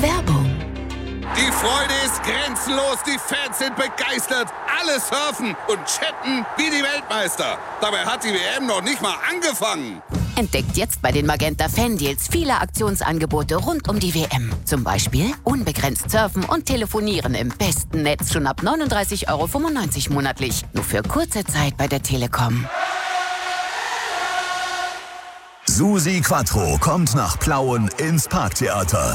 Werbung. Die Freude ist grenzenlos, die Fans sind begeistert, alle surfen und chatten wie die Weltmeister. Dabei hat die WM noch nicht mal angefangen. Entdeckt jetzt bei den Magenta Fan-Deals viele Aktionsangebote rund um die WM. Zum Beispiel unbegrenzt surfen und telefonieren im besten Netz schon ab 39,95 € monatlich. Nur für kurze Zeit bei der Telekom. Susi Quattro kommt nach Plauen ins Parktheater.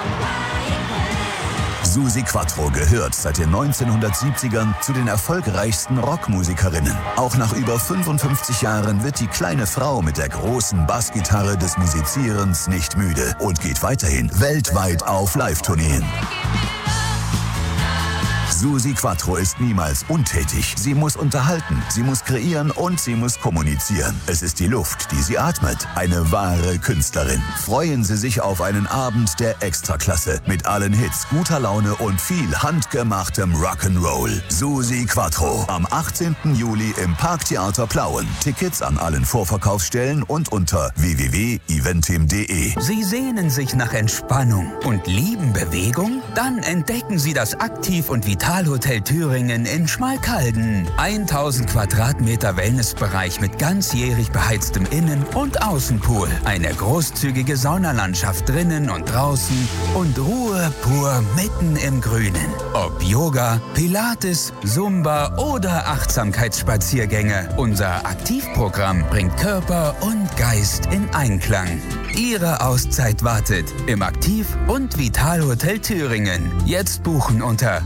Susi Quattro gehört seit den 1970ern zu den erfolgreichsten Rockmusikerinnen. Auch nach über 55 Jahren wird die kleine Frau mit der großen Bassgitarre des Musizierens nicht müde und geht weiterhin weltweit auf Live-Tourneen. Susi Quattro ist niemals untätig. Sie muss unterhalten, sie muss kreieren und sie muss kommunizieren. Es ist die Luft, die sie atmet. Eine wahre Künstlerin. Freuen Sie sich auf einen Abend der Extraklasse mit allen Hits, guter Laune und viel handgemachtem Rock'n'Roll. Susi Quattro am 18. Juli im Parktheater Plauen. Tickets an allen Vorverkaufsstellen und unter www.eventim.de. Sie sehnen sich nach Entspannung und lieben Bewegung? Dann entdecken Sie das Aktiv- und Vitalhotel Thüringen in Schmalkalden. 1000 Quadratmeter Wellnessbereich mit ganzjährig beheiztem Innen- und Außenpool. Eine großzügige Saunalandschaft drinnen und draußen und Ruhe pur mitten im Grünen. Ob Yoga, Pilates, Zumba oder Achtsamkeitsspaziergänge. Unser Aktivprogramm bringt Körper und Geist in Einklang. Ihre Auszeit wartet im Aktiv- und Vitalhotel Thüringen. Jetzt buchen unter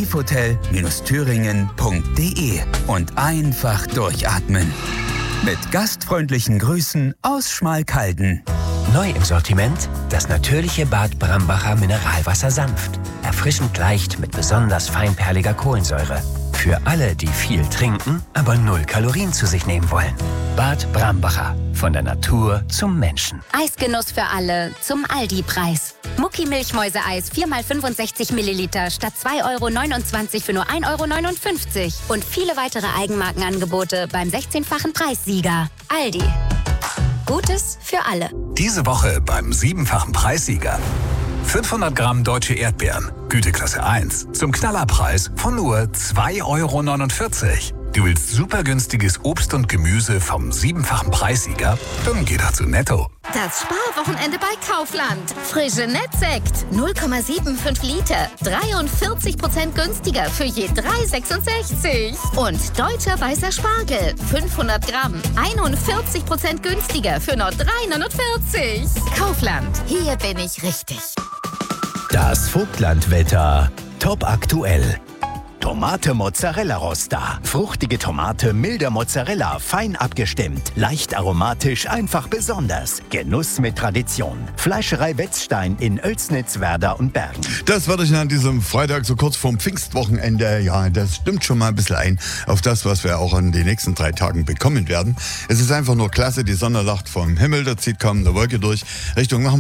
aktivhotel-thüringen.de und einfach durchatmen. Mit gastfreundlichen Grüßen aus Schmalkalden. Neu im Sortiment das natürliche Bad Brambacher Mineralwasser sanft. Erfrischend leicht mit besonders feinperliger Kohlensäure. Für alle, die viel trinken, aber 0 Kalorien zu sich nehmen wollen. Bad Brambacher. Von der Natur zum Menschen. Eisgenuss für alle zum Aldi-Preis. Mucki-Milchmäuse-Eis 4x65 Milliliter statt 2,29 € für nur 1,59 € Und viele weitere Eigenmarkenangebote beim 16-fachen Preissieger. Aldi. Gutes für alle. Diese Woche beim 7-fachen Preissieger. 500 Gramm deutsche Erdbeeren, Güteklasse 1, zum Knallerpreis von nur 2,49 €. Du willst super günstiges Obst und Gemüse vom 7-fachen Preissieger? Dann geh doch zu Netto. Das Sparwochenende bei Kaufland. Frische Nettsekt, 0,75 Liter, 43% günstiger für je 3,66. Und deutscher weißer Spargel, 500 Gramm, 41% günstiger für nur 3,49. Kaufland, hier bin ich richtig. Das Vogtlandwetter. Top aktuell. Tomate Mozzarella Rosta. Fruchtige Tomate, milder Mozzarella, fein abgestimmt. Leicht aromatisch, einfach besonders. Genuss mit Tradition. Fleischerei Wetzstein in Oelsnitz, Werder und Bergen. Das würde ich an diesem Freitag so kurz vorm Pfingstwochenende, ja, das stimmt schon mal ein bisschen ein auf das, was wir auch an den nächsten 3 Tagen bekommen werden. Es ist einfach nur klasse, die Sonne lacht vom Himmel, da zieht kaum eine Wolke durch. Richtung